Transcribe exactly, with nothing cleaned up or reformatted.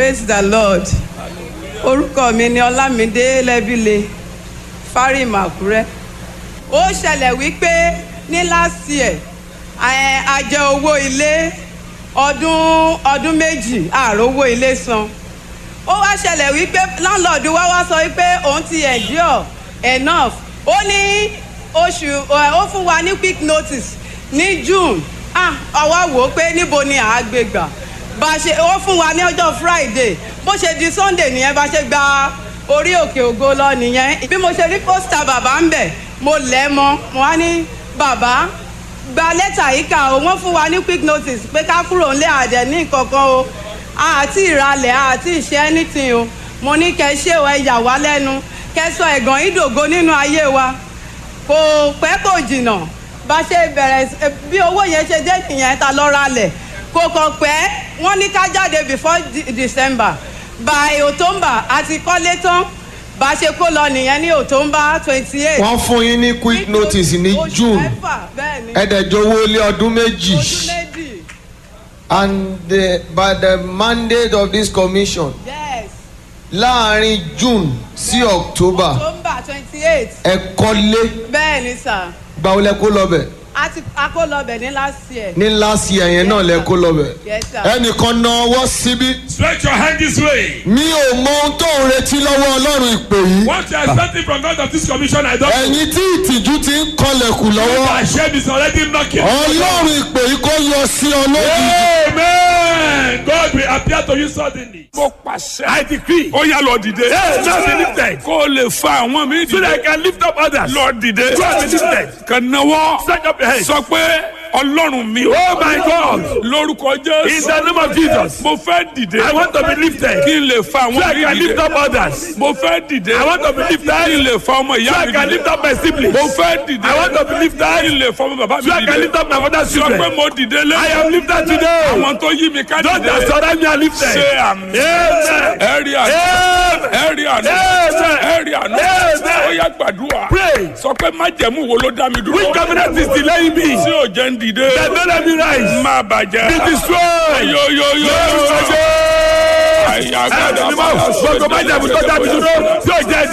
Praise the Lord. Orúkọ mi ni Ọlámídé Lẹ́bílé, Fárímù Àkúrẹ́. Ó ṣẹlẹ̀ wípé ní last year, a jẹ owó ilé ọdún ọdún méjì àròwó ilé san. Ó wá ṣẹlẹ̀ wípé landlord wa wá sọ wípé òun ti endure enough. Ó ní oṣù ó fún wa ní quick notice ní June. Ah, àwa wò ó pé níbo ni àá gbé gbà. Bá ṣe ó fún wa ní ọjọ́ Friday, bó ṣe di Sunday nìyẹn bá ṣe gba orí òkè ògo lọ nìyẹn. Bí mo ṣe rí pósítà bàbá ń bẹ̀, mo lẹ̀ mọ́, mo wá ní bàbá gba lẹ́tà yìí kà ó, wọ́n fún wa ní quick notice pé ká kúrò ńlé àdẹ̀ ní kankan o, àti ìralẹ̀ àti ìṣe anything o. Mo ní kẹ́ ṣé o, ẹ yà wá lẹ́nu, kẹ́ sọ ẹ̀gàn ìdògo nínú ayé wa. Kò pẹ́ kò jìnnà bá ṣe bẹ̀rẹ̀ bí owó yẹn ṣe dé nìyẹn ta lọ ralẹ̀. Kò kàn pẹ́ wọ́n ní ká jáde before December. By October àti kọ́lé tán bá ṣe kó lọ nìyẹn ní October twenty eight. Wọ́n fún yín ní quick notice ní June. Ẹ̀ẹ́dẹ̀jọ́wọ́ lé ọdún méjì. Ọdún méjì. And the, by the mandate of this commission. Yes. Láàárín June sí October. October twenty eight. Ẹ kọ́lé. Bẹ́ẹ̀ ni sà. Gbàwo lẹ kó lọ bẹ̀? A ti a kó lọ bẹ̀ ní last year. Ní last year yẹn náà lẹ kó lọ bẹ̀. Yes sir. Ẹnìkan na ọwọ́ síbí. Stretch your hand this way. Mi ò mọ ohun tó ń retí lọ́wọ́ Ọlọ́run ìpè yìí. What you are expecting from God of this commission, I don't know. Ẹ̀yin tí ìtìjú ti ń kọlẹ̀kùn lọ́wọ́. My shame is already knocking. Ọlọ́run ìpè yìí kó yọ sí ọ lójijì. Amen. God will appear to you suddenly. Mo pàṣẹ. I decree. Ó yá lọ dìde. Yes, just be lifted. Kó o lè fa àwọn mi dìde. So that I can lift up others. Lọ dìde. Just be lifted. Kàn náwó. Stretch up your hands. Sọ pé Ọlọ́run mi. Oh my God. Lórúkọ Jésù. In the name of Jesus. Mo fẹ́ dìde. I want to be lifted. Kí n lè fa àwọn mi dìde. So I can lift up others. Mo fẹ́ dìde. I want to be lifted. Kí n lè fa ọmọ ìyá mi dìde. So I can lift up my siblings. Mo fẹ́ dìde. I want to be lifted. Kí n lè fa ọmọ bàbá mi dìde. So I can lift up my father's children. Sọ pé mo dìde lé. I am lifted today. Àwọn tó yí mi ká dìde. Those that surround me are lifted. Ṣé àmì. Ẹ̀rí àná. Ẹ̀rí àná. Ẹ̀rí àná. Ó yá gbàdúrà. Pray. Sọ pé májẹ̀mú wo ló dá mi dúró. Which covenant is delaying me? Ṣé o jẹ́ ń dìde? The don't let me rise. Má bàjẹ́. Be destroyed. Yo yo yo. Àyà gbàdúrà. Gbogbo májẹ̀mú tó dá mi dúró. Ṣé o jẹ́